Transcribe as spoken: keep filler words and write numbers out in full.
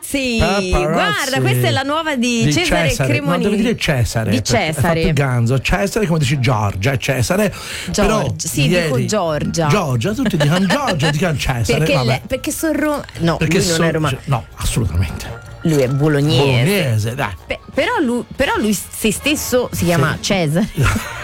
Paparazzi. Paparazzi. Guarda, questa è la nuova di, Di Cesare, Cesare. Cremonini. No, devi dire Cesare. Di perché Cesare. È fatto il ganzo. Cesare, come dici Giorgia, è Cesare. Giorgia, Però sì, ieri, dico Giorgia. Giorgia, tutti dicono Giorgia, dicono Cesare. Perché, vabbè. le, perché sono Roma. No, Perché lui non so- è romano. No, assolutamente. Lui è bolognese. Bolognese, dai. Pe- però, lui, però lui se stesso si chiama Sì. Cesare.